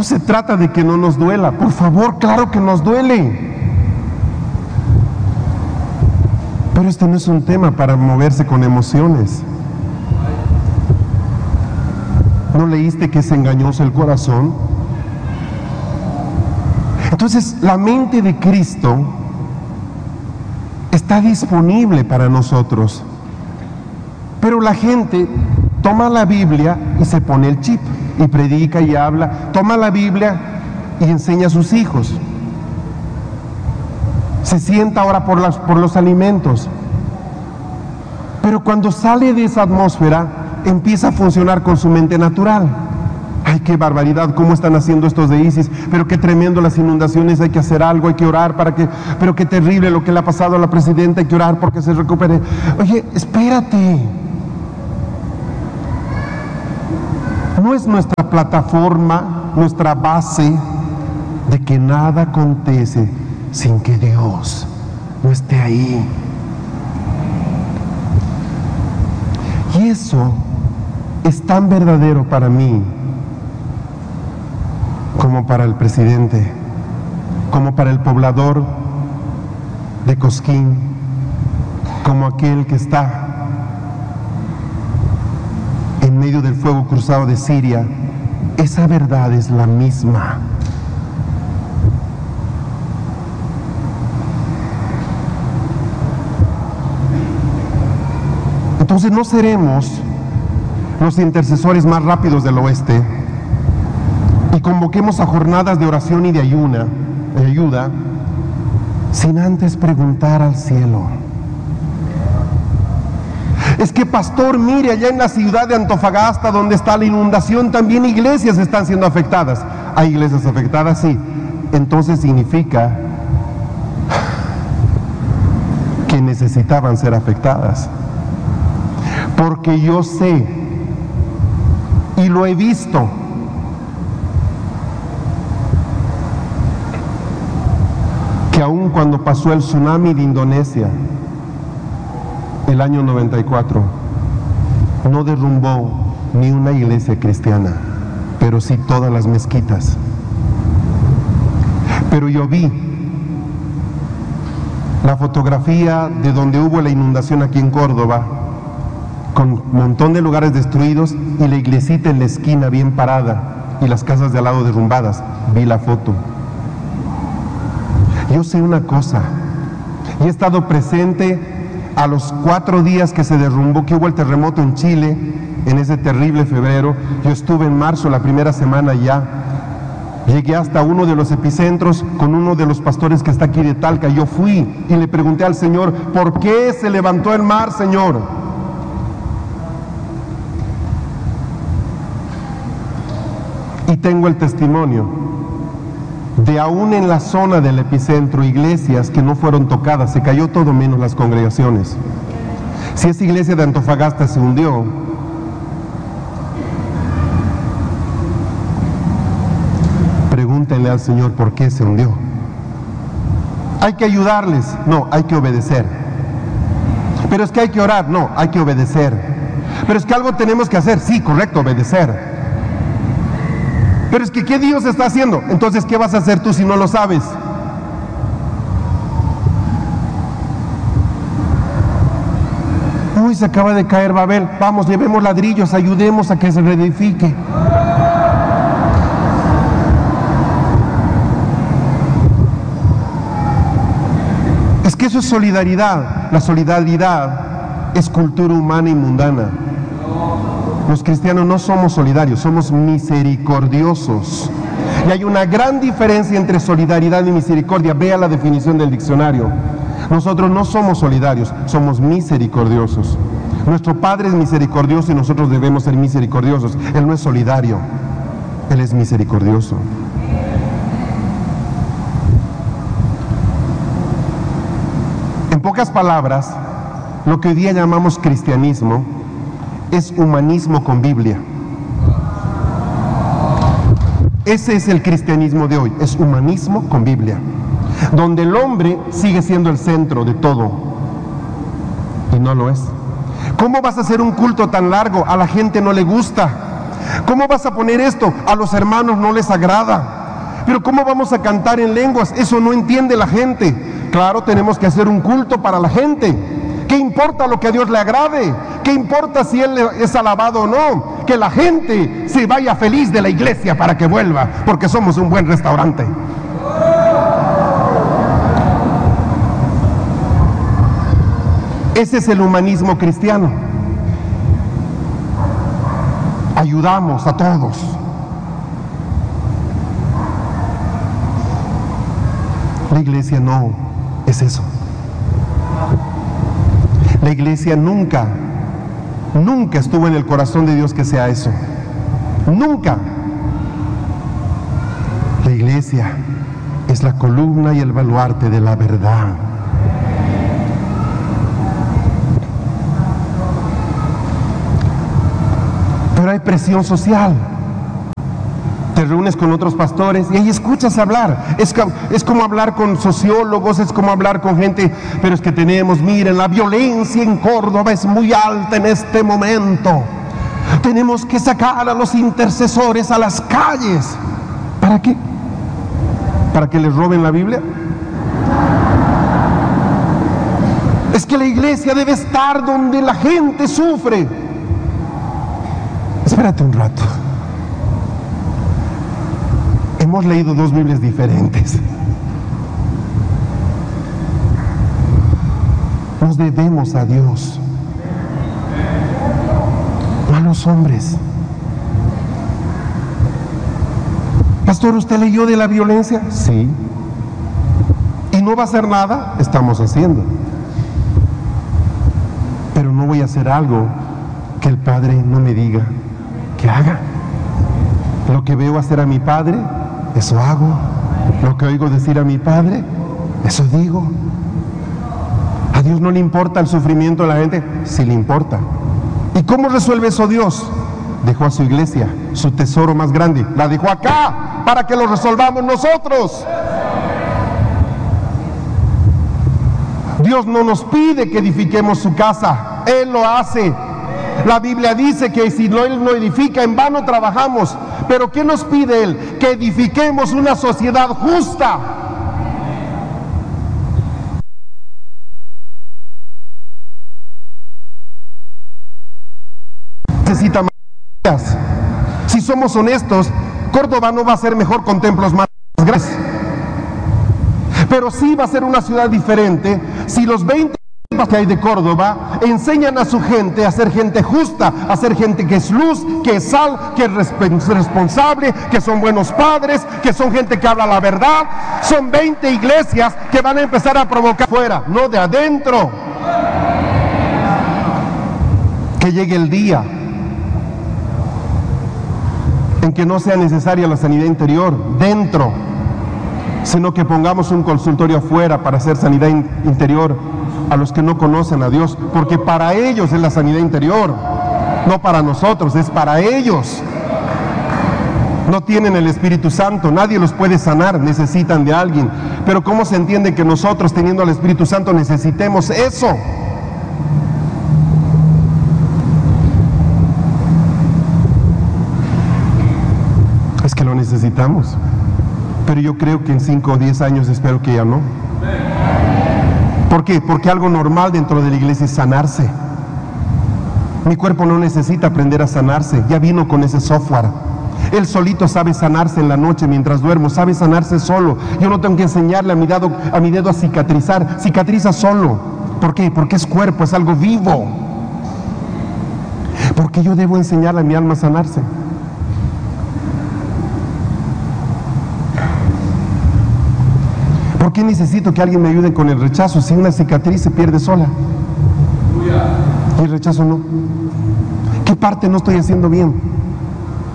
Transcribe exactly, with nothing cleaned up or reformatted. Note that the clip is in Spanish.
No se trata de que no nos duela, por favor, claro que nos duele. Pero este no es un tema para moverse con emociones. ¿No leíste que es engañoso el corazón? Entonces, la mente de Cristo está disponible para nosotros. Pero la gente toma la Biblia y se pone el chip y predica y habla. Toma la Biblia y enseña a sus hijos. Se sienta ahora por, las, por los alimentos. Pero cuando sale de esa atmósfera, empieza a funcionar con su mente natural. Ay, qué barbaridad, cómo están haciendo estos de ISIS, pero qué tremendo las inundaciones, hay que hacer algo, hay que orar para que, pero qué terrible lo que le ha pasado a la presidenta, hay que orar porque se recupere. Oye, espérate. No es nuestra plataforma, nuestra base de que nada acontece sin que Dios no esté ahí. Y eso es tan verdadero para mí como para el presidente, como para el poblador de Cosquín, como aquel que está en medio del fuego cruzado de Siria. Esa verdad es la misma. Entonces no seremos los intercesores más rápidos del oeste y convoquemos a jornadas de oración y de ayuna, de ayuda, sin antes preguntar al cielo. Es que, pastor, mire, allá en la ciudad de Antofagasta, donde está la inundación, también iglesias están siendo afectadas. ¿Hay iglesias afectadas? Sí. Entonces significa que necesitaban ser afectadas. Porque yo sé, y lo he visto, que aun cuando pasó el tsunami de Indonesia, el año noventa y cuatro, no derrumbó ni una iglesia cristiana, pero sí todas las mezquitas. Pero yo vi la fotografía de donde hubo la inundación aquí en Córdoba, con un montón de lugares destruidos y la iglesita en la esquina bien parada y las casas de al lado derrumbadas. Vi la foto. Yo sé una cosa, y he estado presente a los cuatro días que se derrumbó, que hubo el terremoto en Chile, en ese terrible febrero. Yo estuve en marzo, la primera semana ya. Llegué hasta uno de los epicentros con uno de los pastores que está aquí de Talca. Yo fui y le pregunté al Señor, ¿por qué se levantó el mar, Señor? Y tengo el testimonio de aún en la zona del epicentro, iglesias que no fueron tocadas, se cayó todo menos las congregaciones. Si esa iglesia de Antofagasta se hundió, pregúntenle al Señor por qué se hundió. ¿Hay que ayudarles? No, hay que obedecer. Pero es que hay que orar, no, hay que obedecer. Pero es que algo tenemos que hacer, sí, correcto, obedecer. Pero es que, ¿qué Dios está haciendo? Entonces, ¿qué vas a hacer tú si no lo sabes? Uy, se acaba de caer Babel. Vamos, llevemos ladrillos, ayudemos a que se reedifique. Es que eso es solidaridad. La solidaridad es cultura humana y mundana. Los cristianos no somos solidarios, somos misericordiosos. Y hay una gran diferencia entre solidaridad y misericordia. Vea la definición del diccionario. Nosotros no somos solidarios, somos misericordiosos. Nuestro Padre es misericordioso y nosotros debemos ser misericordiosos. Él no es solidario, Él es misericordioso. En pocas palabras, lo que hoy día llamamos cristianismo es humanismo con Biblia. Ese es el cristianismo de hoy, es humanismo con Biblia, donde el hombre sigue siendo el centro de todo y no lo es. ¿Cómo vas a hacer un culto tan largo? A la gente no le gusta. ¿Cómo vas a poner esto? A los hermanos no les agrada. Pero ¿cómo vamos a cantar en lenguas? Eso no entiende la gente. Claro, tenemos que hacer un culto para la gente. ¿Qué importa lo que a Dios le agrade? ¿Qué importa si Él es alabado o no? Que la gente se vaya feliz de la iglesia para que vuelva, porque somos un buen restaurante. Ese es el humanismo cristiano. Ayudamos a todos. La iglesia no es eso. La iglesia nunca, nunca estuvo en el corazón de Dios que sea eso. Nunca. La iglesia es la columna y el baluarte de la verdad. Pero hay presión social. Te reúnes con otros pastores y ahí escuchas hablar. Es, es como hablar con sociólogos, es como hablar con gente. Pero es que tenemos, miren, la violencia en Córdoba es muy alta en este momento. Tenemos que sacar a los intercesores a las calles. ¿Para qué? ¿Para que les roben la Biblia? Es que la iglesia debe estar donde la gente sufre. Espérate un rato. Hemos leído dos Biblias diferentes. Nos debemos a Dios, no a los hombres. Pastor, ¿usted leyó de la violencia? Sí. ¿Y no va a hacer nada? Estamos haciendo. Pero no voy a hacer algo que el Padre no me diga que haga. Lo que veo hacer a mi Padre, eso hago. Lo que oigo decir a mi Padre, eso digo. ¿A Dios no le importa el sufrimiento de la gente? Sí le importa. ¿Y cómo resuelve eso Dios? Dejó a su iglesia, su tesoro más grande, la dejó acá para que lo resolvamos nosotros. Dios no nos pide que edifiquemos su casa, Él lo hace. La Biblia dice que si no, Él no edifica, en vano trabajamos. Pero ¿qué nos pide Él? Que edifiquemos una sociedad justa. Necesita más. Si somos honestos, Córdoba no va a ser mejor con templos más grandes. Pero sí va a ser una ciudad diferente si los veinte que hay de Córdoba enseñan a su gente a ser gente justa, a ser gente que es luz, que es sal, que es responsable, que son buenos padres, que son gente que habla la verdad. Son veinte iglesias que van a empezar a provocar fuera, no de adentro. Que llegue el día en que no sea necesaria la sanidad interior dentro, sino que pongamos un consultorio afuera para hacer sanidad in- interior a los que no conocen a Dios, porque para ellos es la sanidad interior, no para nosotros, es para ellos. No tienen el Espíritu Santo, nadie los puede sanar, necesitan de alguien. Pero ¿cómo se entiende que nosotros, teniendo al Espíritu Santo, necesitemos eso? Es que lo necesitamos. Pero yo creo que en cinco o diez años espero que ya no. ¿Por qué? Porque algo normal dentro de la iglesia es sanarse. Mi cuerpo no necesita aprender a sanarse, ya vino con ese software. Él solito sabe sanarse en la noche mientras duermo, sabe sanarse solo. Yo no tengo que enseñarle a mi dedo a, mi dedo a cicatrizar, cicatriza solo. ¿Por qué? Porque es cuerpo, es algo vivo. ¿Por qué yo debo enseñarle a mi alma a sanarse? ¿Por qué necesito que alguien me ayude con el rechazo si una cicatriz se pierde sola? Y el rechazo no. ¿Qué parte no estoy haciendo bien?